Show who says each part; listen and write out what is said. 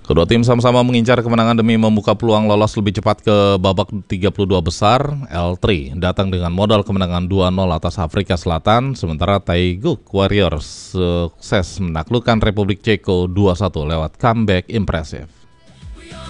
Speaker 1: Kedua tim sama-sama mengincar kemenangan demi membuka peluang lolos lebih cepat ke babak 32 besar. L3 datang dengan modal kemenangan 2-0 atas Afrika Selatan, sementara Taeguk Warriors sukses menaklukkan Republik Ceko 2-1 lewat comeback impresif.